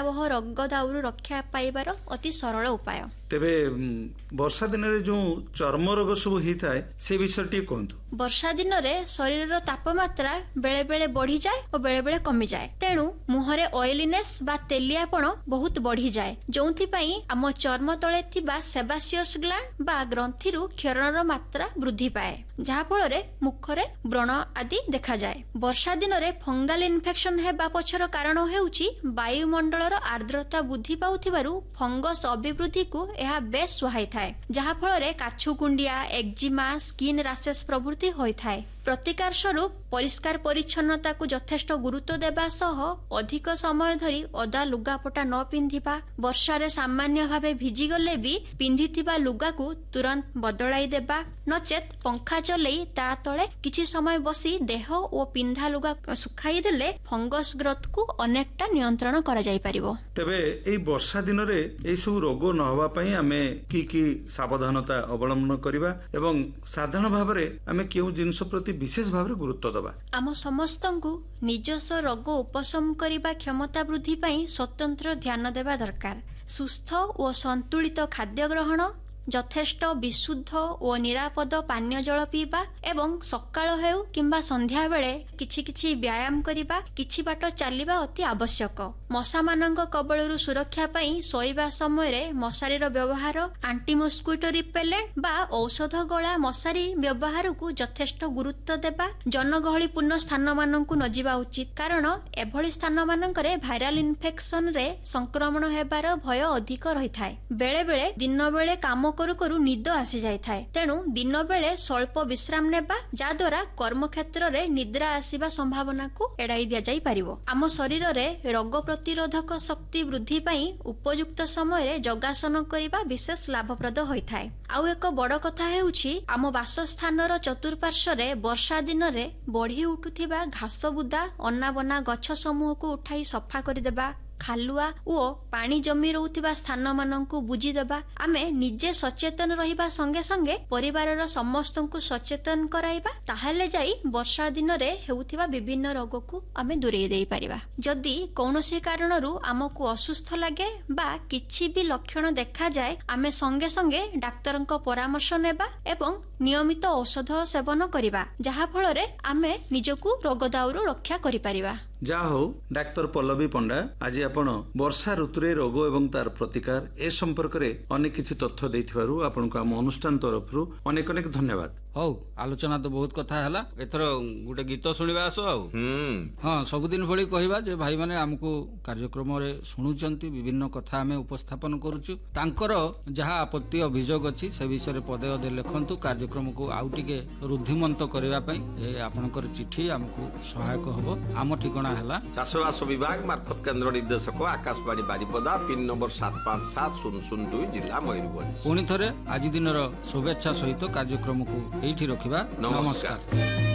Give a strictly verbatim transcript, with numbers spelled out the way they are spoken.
भयावह रोग दाउरू रक्षा पाइबार अति सरल उपाय। तेबे वर्षा दिन रे जो चर्म रोग सब होता है से विषय टी कहतु। वर्षा दिन रे शरीर तापमात्रा बेले बेले बढ़ी जाए और बेले बेले कमी जाए, तेणु मुहरे ऑयलीनेस बा तेलियापण बहुत बढ़ी जाए, जोंथि पई आम चर्म तले थिबा सेबासियस ग्लैंड बा ग्रंथिरु क्षरणर मात्रा वृद्धि पाए, जहा फଳରେ मुखरे व्रण आदि देखा जाए। वर्षा दिन रे फंगाल इन्फेक्शन हेबा पछर कारण हेउची वायुमंडलर आर्द्रता वृद्धि पाउथिबारु फंगस अभिवृद्धि को यह बेस सुहाई थाए, जहा फଳରେ काछुकुंडिया, एक्जिमा, स्किन राशेस प्रभृति होई थाए। प्रतिकार स्वरूप परिष्कार परिच्छन्नता को यथेष्ट गुरुत्व देबा सह अधिक समय धरी ओदा लुगापटा न पिंधिबा, वर्षा रे सामान्य भावे भिजी गले भी पिंधिथिबा लुगा को तुरंत बदलाई देबा, नचेत पंखा चलई ता तळे किछि समय बसी देह और पिंधा लुगा सुखाई देले फंगस ग्रोथ को अनेकटा नियंत्रण करा जाई परिबो। तबे एई वर्षा दिन रे एई सब रोग न होबा पई आमे की की सावधानता अवलंबन करिबा एवं साधारण भाबरे आमे केउ जिंस प्रति विशेष भाव गुरुत्व दबा। आम समस्त निजस्व रोग उपशम करने क्षमता वृद्धि पाई स्वतंत्र ध्यान देवा दरकार। सुस्थ और संतुलित खाद्य ग्रहण, यथेष्ट विशुद्ध और निरापद पानीय जल पीवा एवं सकाळ हेउ किंबा संध्या बेले किछि किछि व्यायाम करिबा, किछि बाट चलिबा अति आवश्यक। मशा मानक कबळरू सुरक्षा पाई सोइबा समय रे मशारीर व्यवहार, आंटी मस्किटो रिपेलेंट बा औषध गला मशारी व्यवहार को यथेष्ट गुरुत्व देबा। जनगहलीपूर्ण स्थान मानकु न जिबा उचित, कारण एभली स्थान मानकरे भाइराल इन्फेक्शन रे संक्रमण हेबार भय अधिक रही थाए। बेले बेले दिन बेले काम करू करू निद आसी जाय थाए, तेणु दिन बेले स्वल्प विश्राम नेबा, जा द्वारा कर्म क्षेत्र रे निद्रा आसीबा संभावना को एड़ाई दिया जाई परिबो। आम शरीर रे रोग प्रतिरोधक शक्ति वृद्धि पाई उपयुक्त समय रे योगासन करिबा विशेष लाभप्रद होई थाए। आउ एक बड़ कथा हेउछि आम बासस्थानर चतुर्पार्श्व रे वर्षा दिन रे बढ़ी उठुथिबा घास बुदा, अनाबना गछ समूह को उठाई सफा करिदेबा, खालुआ और पानी जमी रहउथिबा स्थान माननकु बुझी देबा। आमे निजे सचेतन रहिबा संगे संगे परिवारर समस्तंकु सचेतन कराइबा, ताहाले जाई वर्षा दिन रे हेउथिबा विभिन्न रोग को आमे दूरेई देई परिबा। जदि कौनसी कारणरू आमको असुस्थ लागे बा किछि भी लक्षण देखा जाए, आमे संगे संगे डाक्तरंक परामर्श नेबा एवं नियमित औषध सेवन करिबा, जहा फଳରେ आमे निजको रोग दाउरू रक्षा करि परिबा। जा हो डाक्तर पल्लवी पंडा, आज आपण वर्षा ऋतुरे रोग एवं तार प्रतिकार ए संपर्क रे अनेक किछि तथ्य देथिबारु आपनको आम अनुष्ठान तरफरु अनेक अनेक धन्यवाद। हौ आलोचना तो बहुत कथा हला, एथर गुटे गीत सुनिबा आसो। आउ हां सबुदिन भली कहिबा जे भाई माने हमको कार्यक्रम रे सुनुचंती, विभिन्न कथा हमें उपस्थापन करूछु, तांकर जहा आपत्ति अभियोग अछि से विषय रे पदे अदे लेखंतु। कार्यक्रम को आउ टिके रुद्धिमंत करिवा पई ए आपनकर चिठी हमको सहायक हबो। आम ठिकाना हला चाषबास विभाग मार्फत केंद्र निर्देशक आकाशवाणी बारिपदा, पिन नंबर सात पांच सात शून्य शून्य दुई, जिला मयूरभंज। पुणी थरे आज दिन शुभेच्छा सहित कार्यक्रम को एठी रखिबा। नमस्कार।